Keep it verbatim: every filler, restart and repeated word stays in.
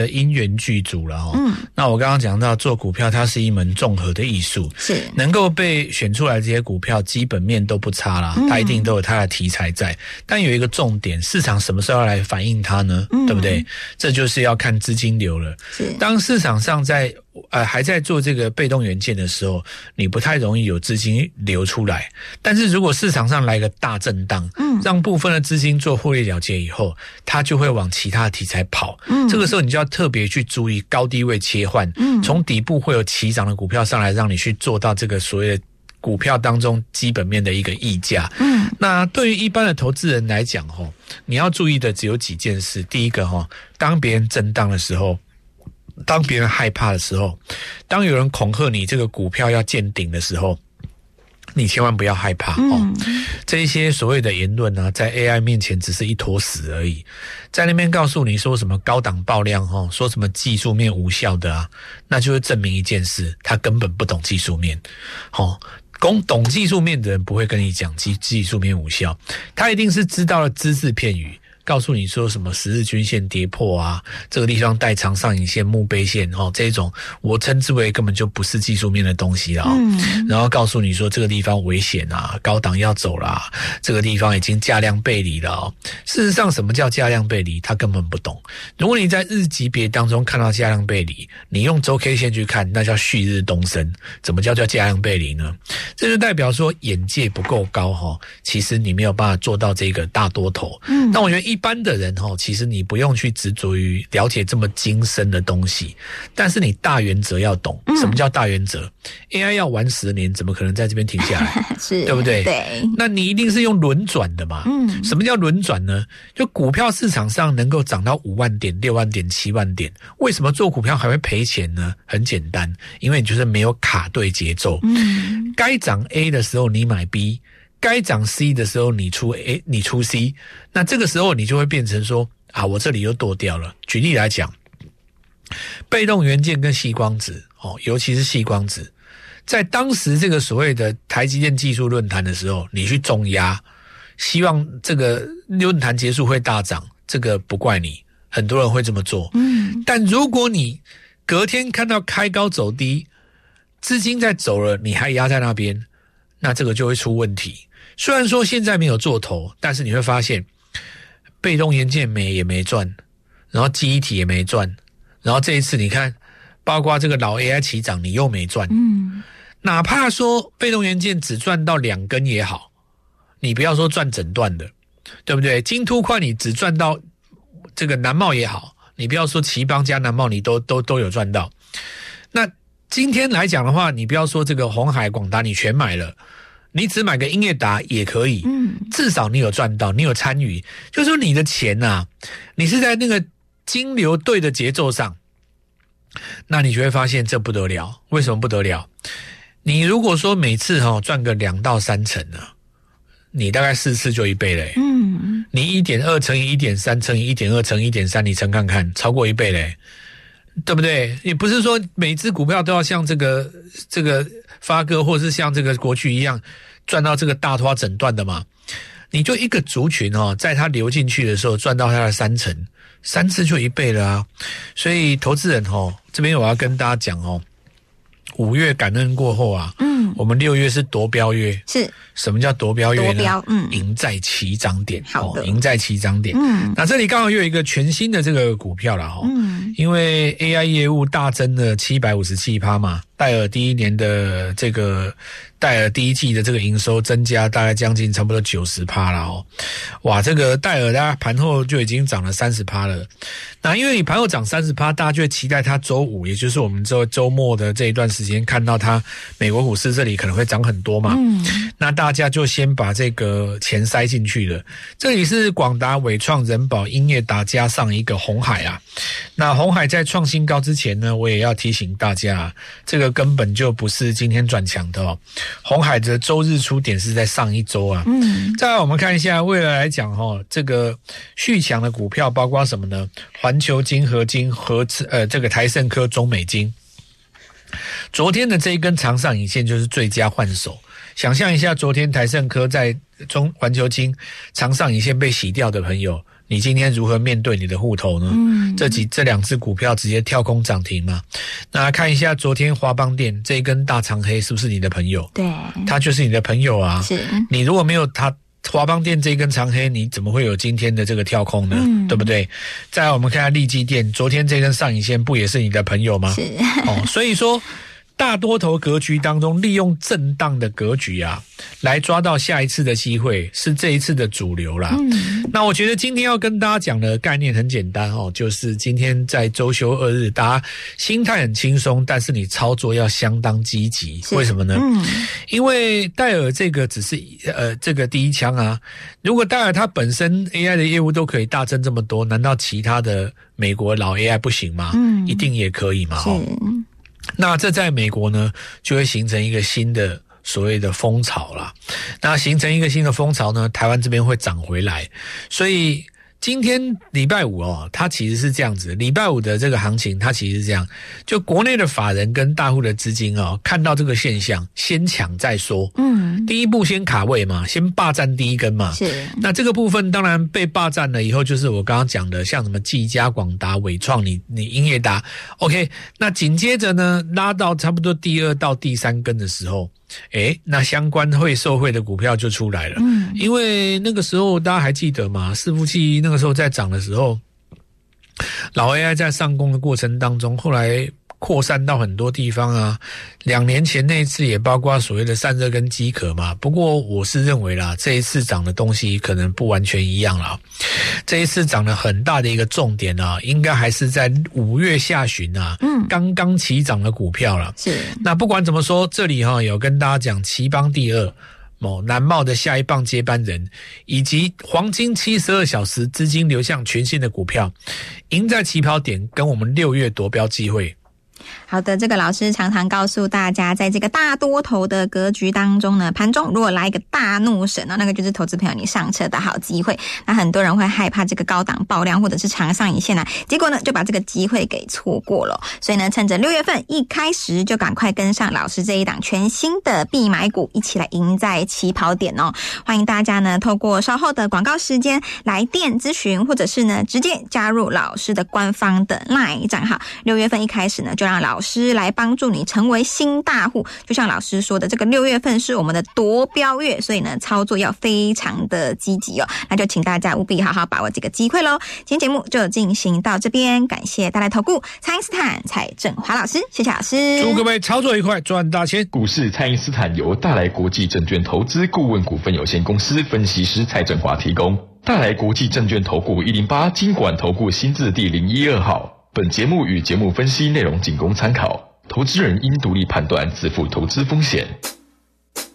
因缘具足了哦。嗯，那我刚刚讲到做股票，它是一门综合的艺术，是能够被选出来这些股票，基本面都不差啦，嗯、它一定都有它的题材在。但有一个重点，市场什么时候要来反映它呢？嗯、对不对？这就是要看资金流了。是，当市场上在呃还在做这个被动元件的时候，你不太容易有资金流出来。但是如果市场上来个大震荡，嗯，让部分的资金做获利了结以后，它就会往其他的题材跑。嗯，这个时候你就要特别去注意高低位切换，嗯，从底部会有起涨的股票上来，让你去做到这个所谓的股票当中基本面的一个溢价。嗯，那对于一般的投资人来讲，吼，你要注意的只有几件事。第一个，吼，当别人震荡的时候，当别人害怕的时候，当有人恐吓你这个股票要见顶的时候，你千万不要害怕哦。嗯、这一些所谓的言论呢、啊，在 A I 面前只是一坨屎而已。在那边告诉你说什么高档爆量哦，说什么技术面无效的啊，那就会证明一件事，他根本不懂技术面。哦，懂懂技术面的人不会跟你讲技技术面无效，他一定是知道了只字片语。告诉你说什么十日均线跌破啊，这个地方带长上影线、墓碑线哦，这种我称之为根本就不是技术面的东西啦、哦。嗯，然后告诉你说这个地方危险啊，高档要走啦，这个地方已经价量背离了哦。事实上，什么叫价量背离？他根本不懂。如果你在日级别当中看到价量背离，你用周 K 线去看，那叫旭日东升。怎么叫叫价量背离呢？这就代表说眼界不够高哈、哦，其实你没有办法做到这个大多头。嗯，那我觉得一般的人齁，其实你不用去执着于了解这么精深的东西，但是你大原则要懂。什么叫大原则？ A I 要玩十年，怎么可能在这边停下来？是，对不对？对，那你一定是用轮转的嘛。嗯，什么叫轮转呢？就股票市场上能够涨到五万点、六万点、七万点，为什么做股票还会赔钱呢？很简单，因为你就是没有卡对节奏。嗯，该涨 A 的时候你买 B，该涨 C 的时候你出 A， 你出 C， 那这个时候你就会变成说啊，我这里又剁掉了。举例来讲，被动元件跟矽光子哦，尤其是矽光子，在当时这个所谓的台积电技术论坛的时候，你去重压，希望这个论坛结束会大涨，这个不怪你，很多人会这么做。嗯，但如果你隔天看到开高走低，资金在走了，你还压在那边，那这个就会出问题。虽然说现在没有做头，但是你会发现被动元件没也没赚，然后记忆体也没赚，然后这一次你看包括这个老 A I 起涨你又没赚。嗯，哪怕说被动元件只赚到两根也好，你不要说赚整段的，对不对？金凸块你只赚到这个南茂也好，你不要说奇邦加南茂你都都都有赚到。那今天来讲的话，你不要说这个鸿海广达你全买了，你只买个英业达也可以，嗯，至少你有赚到，你有参与，就是说你的钱啊，你是在那个金流对的节奏上，那你就会发现这不得了。为什么不得了？你如果说每次齁赚个两到三成呢，你大概四次就一倍嘞。嗯，你 一点二 乘以 一点三 乘以 一点二 乘以 一点三 你乘看看，超过一倍嘞。对不对？也不是说每只股票都要像这个这个发哥或是像这个国巨一样赚到这个大拖整段的嘛。你就一个族群哦，在它流进去的时候赚到它的三成，三次就一倍了啊。所以投资人哦，这边我要跟大家讲哦，五月感恩过后啊，嗯，我们六月是夺标月。是，什么叫夺标月呢？夺标，嗯，赢在起涨点。好的，赢在起涨点。嗯，那这里刚好又有一个全新的这个股票了哈。嗯，因为 A I 业务大增了 百分之七百五十七 嘛，戴尔第一年的这个戴尔第一季的这个营收增加大概将近差不多 百分之九十 了哦。哇，这个戴尔大家盘后就已经涨了 百分之三十 了。那因为你盘后涨 百分之三十， 大家就会期待它周五，也就是我们周周末的这一段时间看到它美国股市这里可能会涨很多嘛。嗯，那大家就先把这个钱塞进去了。这里是广达、伟创、仁宝、英业达加上一个鸿海啊。那鸿海在创新高之前呢，我也要提醒大家，这个根本就不是今天转强的哦。鸿海的周日出点是在上一周啊。嗯，再来我们看一下未来来讲哦，这个续强的股票包括什么呢？环球金、合金、合呃这个台盛科、中美金。昨天的这一根长上影线就是最佳换手。想象一下，昨天台盛科在中环球金长上影线被洗掉的朋友， 你今天如何面对你的户头呢？嗯，这几这两只股票直接跳空涨停嘛。那看一下昨天华邦电这一根大长黑是不是你的朋友？ 对， 他就是你的朋友啊。 是， 你如果没有他华邦电这一根长黑，你怎么会有今天的这个跳空呢？嗯，对不对？再来我们看下力积电，昨天这根上影线不也是你的朋友吗？ 是， 哦，所以说。大多头格局当中，利用震荡的格局啊，来抓到下一次的机会，是这一次的主流啦。嗯，那我觉得今天要跟大家讲的概念很简单哦，就是今天在周休二日，大家心态很轻松，但是你操作要相当积极。为什么呢？嗯，因为戴尔这个只是呃这个第一枪啊。如果戴尔它本身 A I 的业务都可以大增这么多，难道其他的美国老 A I 不行吗？嗯，一定也可以嘛。哦。那这在美国呢，就会形成一个新的所谓的风潮啦。那形成一个新的风潮呢，台湾这边会涨回来。所以今天礼拜五哦，它其实是这样子。礼拜五的这个行情，它其实是这样，就国内的法人跟大户的资金哦，看到这个现象，先抢再说。嗯，第一步先卡位嘛，先霸占第一根嘛。是。那这个部分当然被霸占了以后，就是我刚刚讲的，像什么技嘉、广达、伟创，你你英业达 ，OK。那紧接着呢，拉到差不多第二到第三根的时候。诶，那相关会受惠的股票就出来了。嗯，因为那个时候大家还记得嘛，伺服器那个时候在涨的时候，老 A I 在上攻的过程当中，后来扩散到很多地方啊。两年前那一次也包括所谓的散热跟机壳嘛。不过我是认为啦，这一次涨的东西可能不完全一样啦。这一次涨了很大的一个重点啊，应该还是在五月下旬啊，嗯，刚刚起涨的股票啦。是。那不管怎么说，这里哈、啊、有跟大家讲奇邦第二。某南茂的下一棒接班人，以及黄金七十二小时资金流向全新的股票，赢在起跑点，跟我们六月夺标机会。 好的，这个老师常常告诉大家，在这个大多头的格局当中呢，盘中如果来一个大怒神呢，那个就是投资朋友你上车的好机会。那很多人会害怕这个高档爆量或者是长上影线啊，结果呢就把这个机会给错过了。所以呢，趁着六月份一开始就赶快跟上老师这一档全新的必买股，一起来赢在起跑点哦。欢迎大家呢透过稍后的广告时间来电咨询，或者是呢直接加入老师的官方的 LINE 账号。六月份一开始呢，就让老师来帮助你成为新大户。就像老师说的，这个六月份是我们的夺标月，所以呢操作要非常的积极哦。那就请大家务必好好把握这个机会咯。今天节目就进行到这边，感谢大来投顾蔡因斯坦蔡正华老师，谢谢老师， 祝各位操作愉快，赚大钱。 股市蔡因斯坦由大来国际证券投资顾问股份有限公司分析师蔡正华提供。大来国际证券投顾一零八金管投顾新字第零一二号。本节目与节目分析内容仅供参考，投资人应独立判断，自负投资风险。